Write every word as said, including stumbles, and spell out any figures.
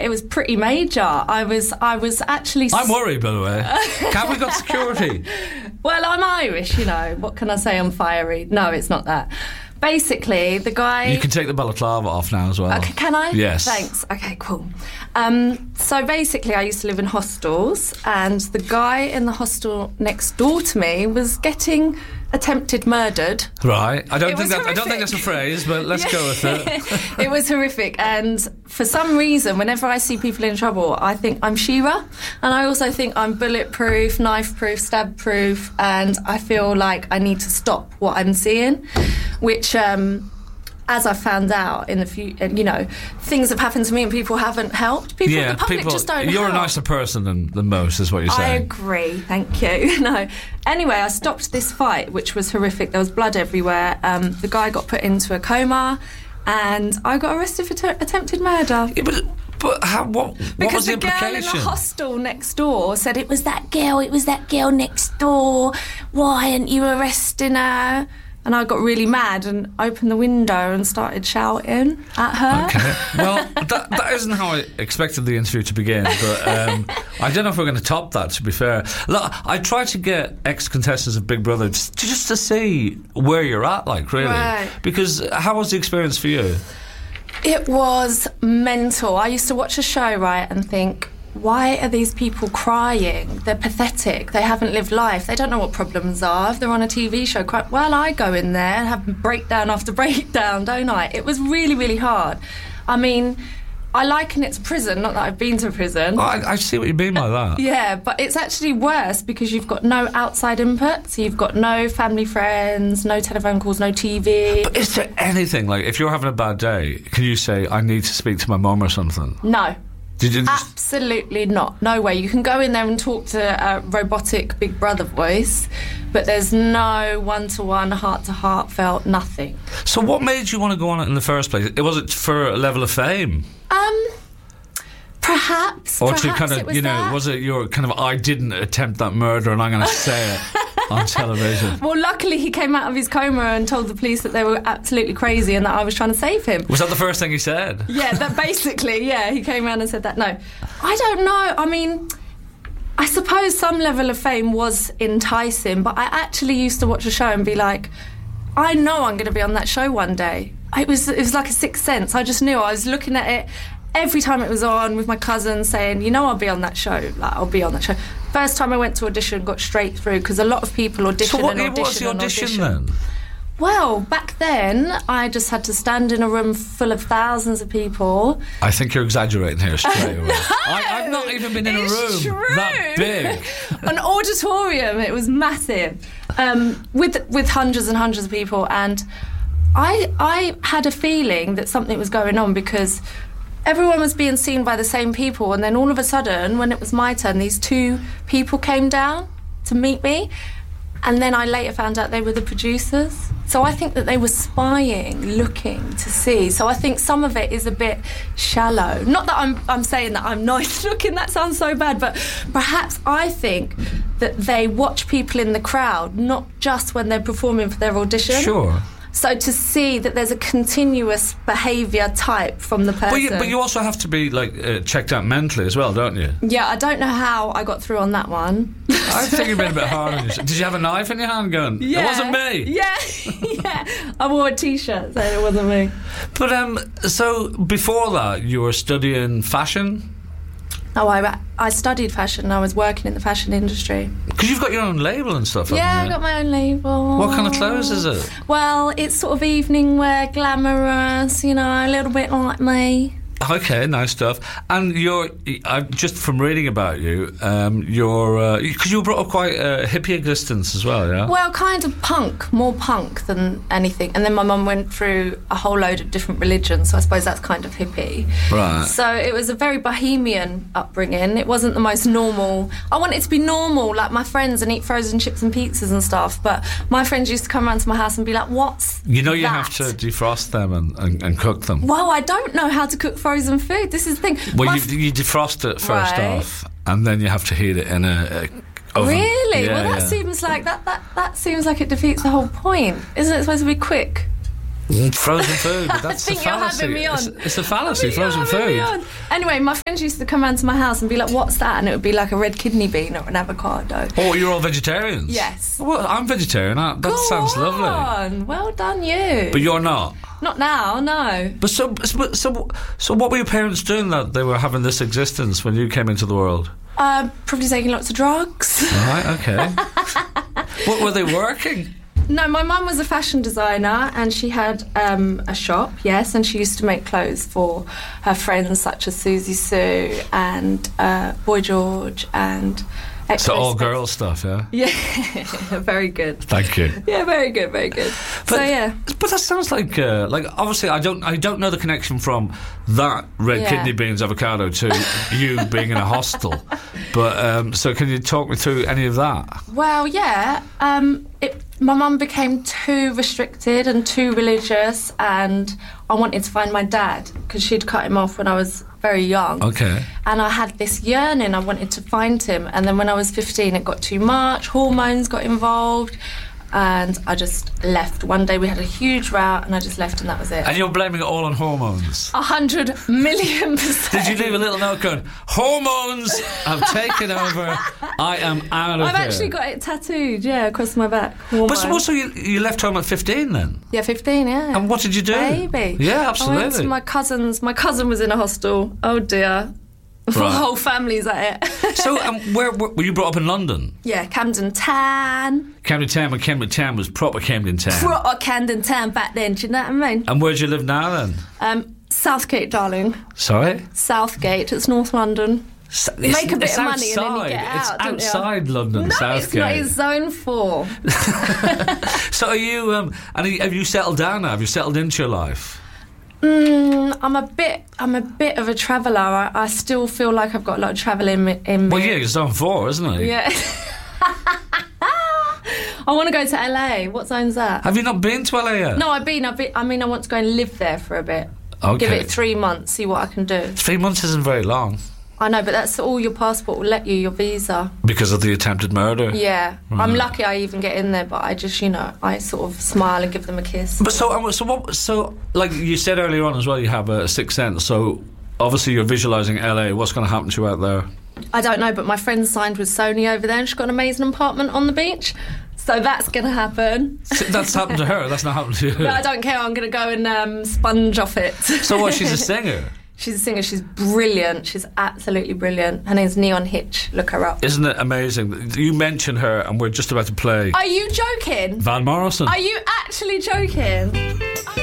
it was pretty major. I was I was actually... I'm worried, by the way. Have we got security? Well, I'm Irish, you know. What can I say? I'm fiery. No, it's not that. Basically, the guy... You can take the balaclava off now as well. Okay, can I? Yes. Thanks. Okay, cool. Um, so basically, I used to live in hostels, and the guy in the hostel next door to me was getting attempted murdered. Right. I don't It think was that. I don't horrific. think that's a phrase, but let's go with it. It was horrific, and for some reason, whenever I see people in trouble, I think I'm She-Ra, and I also think I'm bulletproof, knife-proof, stab-proof, and I feel like I need to stop what I'm seeing, which, um, as I found out in the few, you know, things have happened to me and people haven't helped. People, Yeah, the public people. just don't You're help. a nicer person than, than most, is what you're I saying. agree, thank you. No. Anyway, I stopped this fight, which was horrific. There was blood everywhere. Um, the guy got put into a coma, and I got arrested for t- attempted murder. Yeah, but but how, what, what Because was the, the girl in the implication? hostel next door said it was that girl, it was that girl next door. Why aren't you arresting her? And I got really mad and opened the window and started shouting at her. Okay. Well, that, that isn't how I expected the interview to begin, but um, I don't know if we're going to top that, to be fair. Look, I tried to get ex-contestants of Big Brother just, just to see where you're at, like, really. Right. Because how was the experience for you? It was mental. I used to watch a show, right, and think, why are these people crying? They're pathetic. They haven't lived life. They don't know what problems are. If they're on a T V show, cry- well, I go in there and have breakdown after breakdown, don't I? It was really, really hard. I mean, I liken it to prison, not that I've been to prison. Oh, I, I see what you mean by that. Yeah, but it's actually worse because you've got no outside input. So you've got no family friends, no telephone calls, no T V. But is there anything, like, if you're having a bad day, can you say, I need to speak to my mum or something? No. Did you just... Absolutely not. No way. You can go in there and talk to a robotic Big Brother voice, but there's no one-to-one, heart-to-heart felt, nothing. So what made you want to go on it in the first place? Was it for a level of fame? Um, perhaps. Or perhaps to kind it of, was you know, that. was it your kind of, I didn't attempt that murder and I'm going to say it on television? Well, luckily he came out of his coma and told the police that they were absolutely crazy and that I was trying to save him. Was that the first thing he said? Yeah, that basically, yeah, he came around and said that. No, I don't know. I mean, I suppose some level of fame was enticing, but I actually used to watch a show and be like, I know I'm going to be on that show one day. It was, it was like a sixth sense. I just knew. I was looking at it every time it was on with my cousin saying, you know, I'll be on that show. Like, I'll be on that show. First time I went to audition, got straight through, because a lot of people audition So what, and audition what was the and audition, audition. then? Well, back then, I just had to stand in a room full of thousands of people. I think you're exaggerating here straight away. No, I, I've not even been in a room it's true. that big. An auditorium, it was massive, um, with with hundreds and hundreds of people, and I I had a feeling that something was going on because everyone was being seen by the same people, and then all of a sudden, when it was my turn, these two people came down to meet me. And then I later found out they were the producers. So I think that they were spying, looking to see. So I think some of it is a bit shallow. Not that I'm I'm saying that I'm nice looking, that sounds so bad, but perhaps I think that they watch people in the crowd, not just when they're performing for their audition. Sure. So to see that there's a continuous behaviour type from the person. But you, but you also have to be, like, uh, checked out mentally as well, don't you? Yeah, I don't know how I got through on that one. I think you've been a bit hard on yourself. Did you have a knife in your hand going, Yeah. it wasn't me? Yeah, yeah. I wore a T-shirt saying it wasn't me. But, um, so, before that, you were studying fashion? Oh, I, I studied fashion. I was working in the fashion industry. Because you've got your own label and stuff, Yeah, haven't I you? got my own label. What kind of clothes is it? Well, it's sort of evening wear, glamorous, you know, a little bit like me. Okay, nice stuff. And you're, uh, just from reading about you, um, you're, because you were brought up quite a hippie existence as well, yeah? Well, kind of punk, more punk than anything. And then my mum went through a whole load of different religions, so I suppose that's kind of hippie. Right. So it was a very bohemian upbringing. It wasn't the most normal. I wanted to be normal, like my friends, and eat frozen chips and pizzas and stuff. But my friends used to come around to my house and be like, what's You know you that? have to defrost them and, and, and cook them. Well, I don't know how to cook frozen food. This is the thing. Well, My you, f- you defrost it first Right. off, and then you have to heat it in a, a oven. Really? Yeah, well, that yeah. seems like that, that. That seems like it defeats the whole point. Isn't it supposed to be quick? Frozen food, but that's I think the you're fallacy. having me on. It's, it's the fallacy, I think you're frozen having me food. on. Anyway, my friends used to come round to my house and be like, what's that? And it would be like a red kidney bean or an avocado. Oh, you're all vegetarians? Yes. Well, I'm vegetarian. That, that Go sounds lovely. on. Well done, you. But you're not. Not now, no. But so, so, so, so what were your parents doing that they were having this existence when you came into the world? Uh, probably taking lots of drugs. Right, okay. What, were they working? No, my mum was a fashion designer and she had um, a shop, yes, and she used to make clothes for her friends such as Susie Sue and uh, Boy George and... So all girl stuff, yeah? Yeah, very good. Thank you. Yeah, very good, very good. But, so yeah, but that sounds like uh, like obviously I don't I don't know the connection from that red Yeah. kidney beans avocado to you being in a hostel. But um, so can you talk me through any of that? well, yeah. Um, it, my mum became too restricted and too religious, and I wanted to find my dad because she'd cut him off when I was very young. Okay. And I had this yearning, I wanted to find him. And then when I was fifteen, it got too much, hormones got involved, and I just left. One day we had a huge row, and I just left, and that was it. And you're blaming it all on hormones. A hundred million percent. Did you leave a little note going, hormones have taken over, I am out of I've here? actually got it tattooed, yeah, across my back. But so, Hormone. so you, you left home at fifteen then? Yeah, fifteen, yeah. And what did you do? Baby. Yeah, I went absolutely. to my cousin's. My cousin was in a hostel. Oh dear. The Right. whole family's at it. So um, where, where were you brought up in London? Yeah, Camden Town. Camden Town, when Camden Town was proper Camden Town. Proper Camden Town back then, do you know what I mean? And where do you live now then? Um, Southgate, darling. Sorry? Southgate, it's North London. S- Make a bit it's of money and then you outside. get out, It's don't you? outside London, No, Southgate. it's not. It's zone four. So are you, um, and are you- have you settled down now? Have you settled into your life? Mm, I'm a bit. I'm a bit of a traveller. I, I still feel like I've got a lot of travel in me. In me. Well, yeah, it's zone four, isn't it? Yeah. I want to go to L A. What zone's that? Have you not been to L A yet? No, I've been. I've been. I mean, I want to go and live there for a bit. Okay. Give it three months. See what I can do. Three months isn't very long I know, but that's all your passport will let you. Your visa. because of the attempted murder. Yeah. I'm Right. lucky I even get in there, but I just, you know, I sort of smile and give them a kiss. But so, um, so what? So, like you said earlier on as well, you have a sixth sense. So, obviously, you're visualising L A. What's going to happen to you out there? I don't know, but my friend signed with Sony over there and she's got an amazing apartment on the beach. So that's going to happen. That's happened to her. That's not happened to you. But I don't care. I'm going to go and um, sponge off it. So, what? She's a singer. She's a singer. She's brilliant. She's absolutely brilliant. Her name's Neon Hitch. Look her up. Isn't it amazing? You mentioned her, and we're just about to play Are you joking? Van Morrison. Are you actually joking?